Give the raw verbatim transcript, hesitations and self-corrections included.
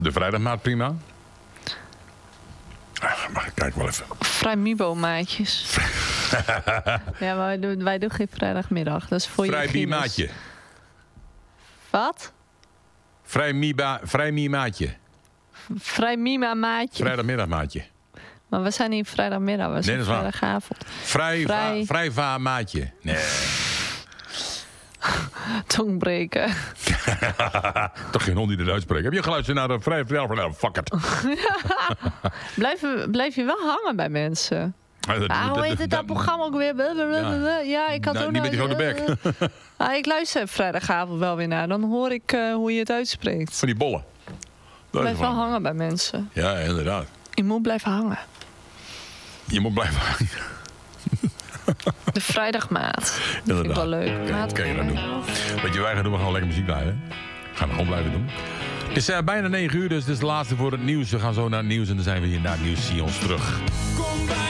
De vrijdagmaat prima. Ah, mag ik kijken wel even. Vrijmibo maatjes. Ja, maar wij doen, wij doen geen vrijdagmiddag. Dat is voor je Vrij maatje. Wat? Vrij miba, vrij mi maatje. Vrij mima maatje. Vrijdagmiddag maatje. Maar we zijn niet vrijdagmiddag, we zijn nee, vrijdagavond. Vrij, vrij. Va, vrij va maatje. Nee. Tongbreken. Toch geen hond die eruit spreekt. Heb je geluisterd naar de vrij... Nou, fuck it. blijf, blijf je wel hangen bij mensen. Ah, dat, ah, hoe heet het dat programma ook weer? Ja, ja ik had nou, ook niet met die grote bek. ah, ik luister vrijdagavond wel weer naar. Dan hoor ik uh, hoe je het uitspreekt. Van die bollen. Dat blijf wel hangen bij mensen. Ja, inderdaad. Je moet blijven hangen. Je moet blijven hangen. De vrijdagmaat. Dat vind ik wel leuk. Kan okay, je dat doen. Weet je, wij gaan doen, we gaan lekker muziek draaien. We gaan gewoon blijven doen. Het is uh, bijna negen uur, dus het is de laatste voor het nieuws. We gaan zo naar het nieuws en dan zijn we hier na het nieuws. Zie je ons terug. Kom bij